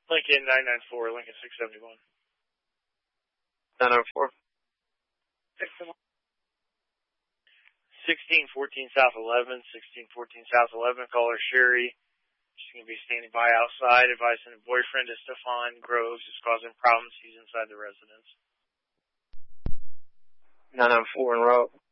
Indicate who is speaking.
Speaker 1: Lincoln 994, Lincoln 671.
Speaker 2: 904.
Speaker 1: 1614 South 11, 1614 South 11, caller Sherry. She's going to be standing by outside, advising a boyfriend is Stefan Groves, who's causing problems. He's inside the residence.
Speaker 2: 904 en route.